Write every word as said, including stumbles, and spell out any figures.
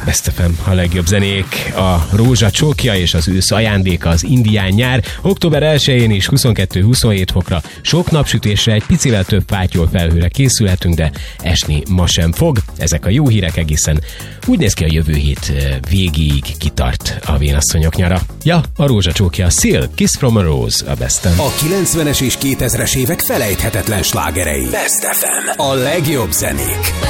Best ef em, a legjobb zenék, a rózsa csókja és az ősz ajándéka, az indián nyár. október elsején is huszonkettő-huszonhét fokra, sok napsütésre, egy picivel több fátyol felhőre készülhetünk, de esni ma sem fog. Ezek a jó hírek egészen úgy néz ki, a jövő hét végéig kitart a vénasszonyok nyara. Ja, a rózsa csókja, Seal, Kiss from a Rose a Besten. A kilencvenes és kétezres évek felejthetetlen slágerei. Best ef em. A legjobb zenék.